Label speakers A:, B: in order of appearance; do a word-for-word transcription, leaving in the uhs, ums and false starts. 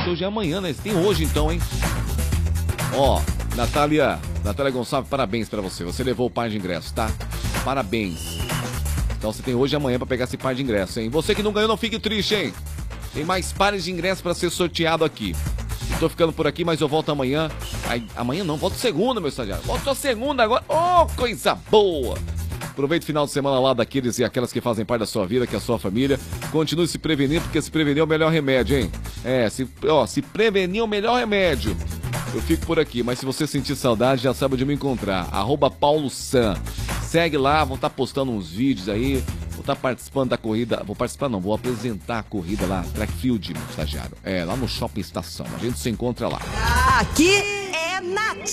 A: sorteio hoje é amanhã, né? Tem hoje então, hein? Ó, Natália, Natália Gonçalves, parabéns pra você. Você levou o par de ingressos, tá? Parabéns. Então você tem hoje e amanhã pra pegar esse par de ingressos, hein? Você que não ganhou, não fique triste, hein? Tem mais pares de ingressos pra ser sorteado aqui. Tô ficando por aqui, mas eu volto amanhã. Aí, amanhã não, volto segunda, meu estagiário. Volto só segunda agora. Oh, coisa boa! Aproveite o final de semana lá daqueles e aquelas que fazem parte da sua vida, que é a sua família. Continue se prevenindo, porque se prevenir é o melhor remédio, hein? É, se, ó, se prevenir é o melhor remédio. Eu fico por aqui, mas se você sentir saudade, já sabe onde me encontrar. Arroba Paulo San. Segue lá, vou estar postando uns vídeos aí. Vou estar participando da corrida. Vou participar não, vou apresentar a corrida lá, Track Field, meu estagiário. É, lá no Shopping Estação. A gente se encontra lá.
B: Aqui é Nath.